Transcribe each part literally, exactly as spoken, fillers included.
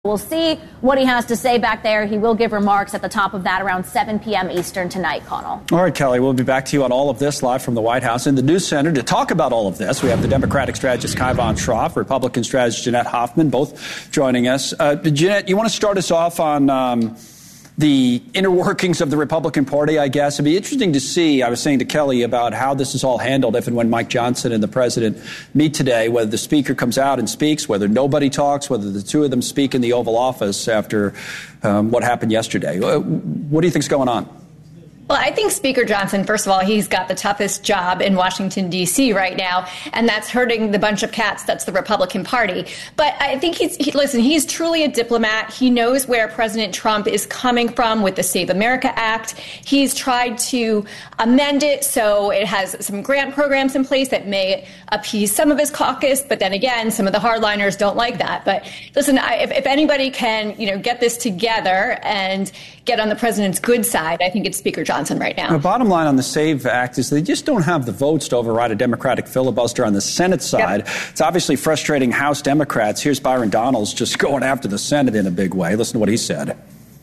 We'll see what he has to say back there. He will give remarks at the top of that around seven p.m. Eastern tonight, Connell. All right, Kelly, we'll be back to you on all of this live from the White House. In the News Center to talk about all of this, we have the Democratic strategist Kai von Schroff, Republican strategist Jeanette Hoffman, both joining us. Uh, Jeanette, you want to start us off on um, the inner workings of the Republican Party, I guess? It'd be interesting to see, I was saying to Kelly, about how this is all handled if and when Mike Johnson and the president meet today, whether the speaker comes out and speaks, whether nobody talks, whether the two of them speak in the Oval Office after um, what happened yesterday. What do you think's going on? Well, I think Speaker Johnson, first of all, he's got the toughest job in Washington, D C right now, and that's hurting the bunch of cats that's the Republican Party. But I think he's, he, listen, he's truly a diplomat. He knows where President Trump is coming from with the Save America Act. He's tried to amend it so it has some grant programs in place that may appease some of his caucus, but then again, some of the hardliners don't like that. But listen, I, if, if anybody can, you know, get this together and get on the president's good side, I think it's Speaker Johnson right now. The bottom line on the SAVE Act is they just don't have the votes to override a Democratic filibuster on the Senate side. Yep. It's obviously frustrating House Democrats. Here's Byron Donalds just going after the Senate in a big way. Listen to what he said.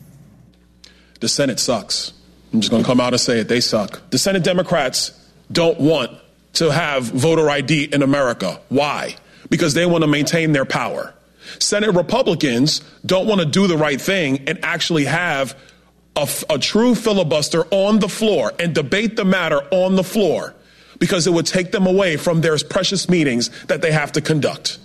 The Senate sucks. I'm just going to come out and say it. They suck. The Senate Democrats don't want to have voter I D in America. Why? Because they want to maintain their power. Senate Republicans don't want to do the right thing and actually have a, a true filibuster on the floor and debate the matter on the floor, because it would take them away from their precious meetings that they have to conduct.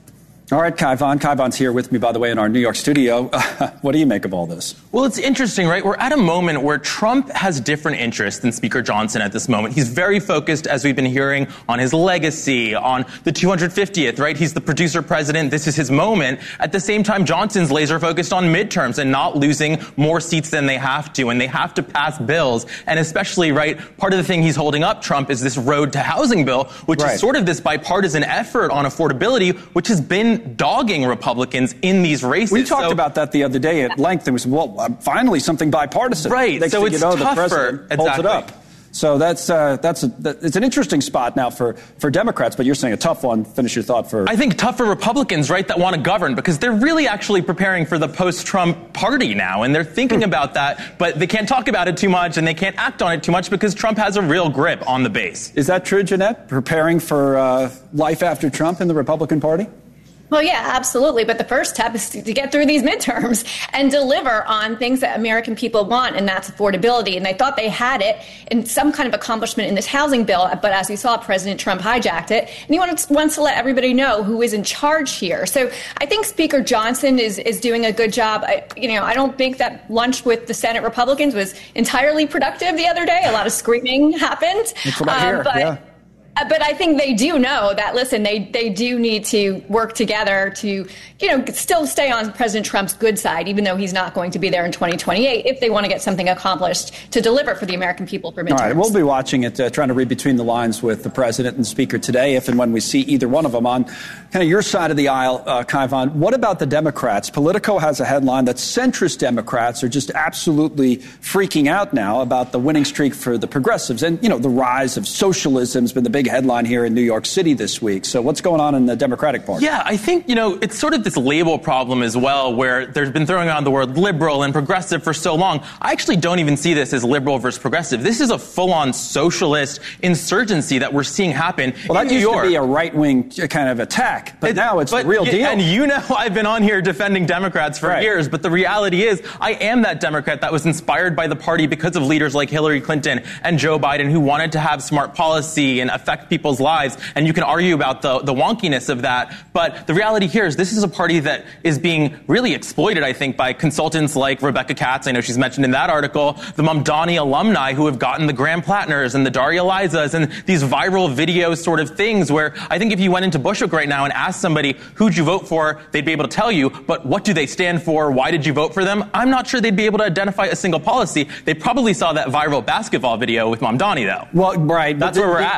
All right, Kai von. Kai von's here with me, by the way, in our New York studio. Uh, what do you make of all this? Well, it's interesting, right? We're at a moment where Trump has different interests than Speaker Johnson at this moment. He's very focused, as we've been hearing, on his legacy, on the two hundred fiftieth, right? He's the producer president. This is his moment. At the same time, Johnson's laser focused on midterms and not losing more seats than they have to. And they have to pass bills. And especially, right, part of the thing he's holding up, Trump, is this road to housing bill, which right. is sort of this bipartisan effort on affordability, which has been dogging Republicans in these races. We talked so, about that the other day at length. There was, well, finally something bipartisan. Right. Next so thing it's you know, tougher. The president exactly. holds it up. So that's uh, that's a, that, it's an interesting spot now for, for Democrats, but you're saying a tough one. Finish your thought for... I think tough for Republicans, right, that want to govern, because they're really actually preparing for the post-Trump party now, and they're thinking about that, but they can't talk about it too much, and they can't act on it too much because Trump has a real grip on the base. Is that true, Jeanette? Preparing for uh, life after Trump in the Republican Party? Well, yeah, absolutely. But the first step is to get through these midterms and deliver on things that American people want, and that's affordability. And they thought they had it in some kind of accomplishment in this housing bill. But as we saw, President Trump hijacked it. And he wants, wants to let everybody know who is in charge here. So I think Speaker Johnson is, is doing a good job. I, you know, I don't think that lunch with the Senate Republicans was entirely productive the other day. A lot of screaming happened. That's what I hear, um, but, yeah. But I think they do know that, listen, they, they do need to work together to, you know, still stay on President Trump's good side, even though he's not going to be there in twenty twenty-eight, if they want to get something accomplished to deliver for the American people for midterms. All right, we'll be watching it, uh, trying to read between the lines with the president and speaker today, if and when we see either one of them on kind of your side of the aisle, uh, Kai von. What about the Democrats? Politico has a headline that centrist Democrats are just absolutely freaking out now about the winning streak for the progressives. And, you know, the rise of socialism has been the big headline here in New York City this week. So what's going on in the Democratic Party? Yeah, I think, you know, it's sort of this label problem as well, where there's been throwing around the word liberal and progressive for so long. I actually don't even see this as liberal versus progressive. This is a full-on socialist insurgency that we're seeing happen well, that in New used York. to be a right-wing kind of attack, but it, now it's but, the real yeah, deal. And you know I've been on here defending Democrats for right. years, but the reality is I am that Democrat that was inspired by the party because of leaders like Hillary Clinton and Joe Biden, who wanted to have smart policy and affect people's lives. And you can argue about the, the wonkiness of that. But the reality here is this is a party that is being really exploited, I think, by consultants like Rebecca Katz. I know she's mentioned in that article, the Mamdani alumni who have gotten the Graham Plattners and the Daria Lizas and these viral video sort of things where I think if you went into Bushwick right now and asked somebody, who'd you vote for, they'd be able to tell you. But what do they stand for? Why did you vote for them? I'm not sure they'd be able to identify a single policy. They probably saw that viral basketball video with Mamdani, though. Well, right. That's the, where we're the, at. Before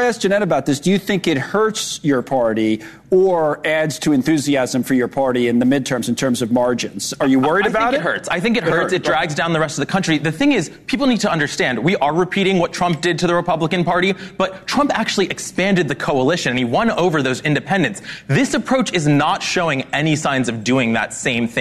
I ask Jeanette about this, do you think it hurts your party or adds to enthusiasm for your party in the midterms in terms of margins? Are you worried I about it? I think it? it hurts. I think it, it hurts. hurts. It drags down the rest of the country. The thing is, people need to understand, we are repeating what Trump did to the Republican Party, but Trump actually expanded the coalition and he won over those independents. This approach is not showing any signs of doing that same thing.